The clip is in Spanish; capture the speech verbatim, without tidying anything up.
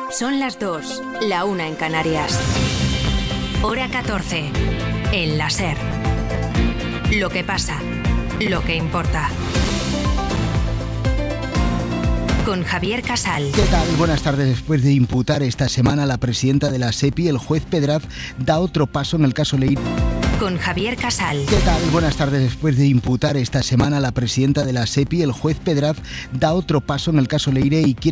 Son las dos, la una en Canarias. Hora catorce. En la SER. Lo que pasa, lo que importa. Con Javier Casal. ¿Qué tal? Buenas tardes. Después de imputar esta semana a la presidenta de la SEPI, el juez Pedraz da otro paso en el caso Leire. Con Javier Casal. ¿Qué tal? Buenas tardes. Después de imputar esta semana a la presidenta de la SEPI, el juez Pedraz da otro paso en el caso Leire y quiere